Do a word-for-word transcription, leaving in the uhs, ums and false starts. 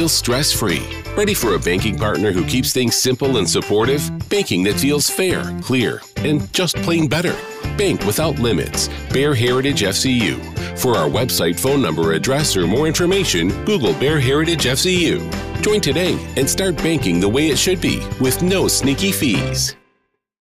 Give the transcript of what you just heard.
feels stress-free. Ready for a banking partner who keeps things simple and supportive? Banking that feels fair, clear, and just plain better. Bank without limits. Bear Heritage F C U. For our website, phone number, address, or more information, Google Bear Heritage F C U. Join today and start banking the way it should be with no sneaky fees.